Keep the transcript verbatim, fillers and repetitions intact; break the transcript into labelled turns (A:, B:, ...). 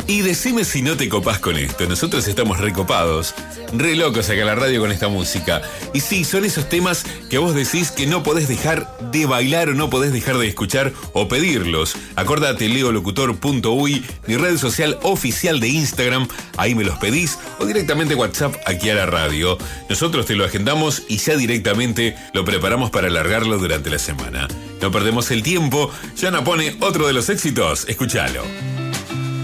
A: Y decime si no te copás con esto. Nosotros estamos recopados, re locos acá en la radio con esta música. Y sí, son esos temas que vos decís que no podés dejar de bailar o no podés dejar de escuchar o pedirlos. Acordate, leolocutor punto uy, mi red social oficial de Instagram. Ahí me los pedís o directamente WhatsApp aquí a la radio. Nosotros te lo agendamos y ya directamente lo preparamos para alargarlo durante la semana. No perdemos el tiempo. Yana pone otro de los éxitos. Escúchalo.